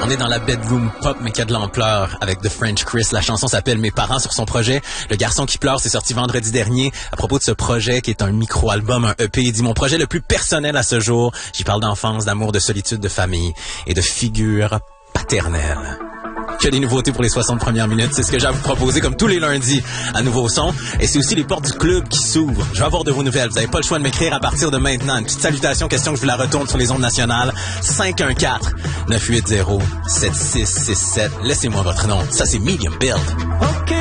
On est dans la bedroom pop, mais qui a de l'ampleur avec The French Chris. La chanson s'appelle Mes parents sur son projet. Le garçon qui pleure, c'est sorti vendredi dernier. À propos de ce projet qui est un micro-album, un EP, il dit mon projet le plus personnel à ce jour. J'y parle d'enfance, d'amour, de solitude, de famille et de figure paternelle. Que des nouveautés pour les 60 premières minutes. C'est ce que j'ai à vous proposer comme tous les lundis à Nouveau Son. Et c'est aussi les portes du club qui s'ouvrent. Je vais avoir de vos nouvelles. Vous n'avez pas le choix de m'écrire à partir de maintenant. Une petite salutation, question que je vous la retourne sur les ondes nationales. 514-980-7667. Laissez-moi votre nom. Ça, c'est Medium Build. OK.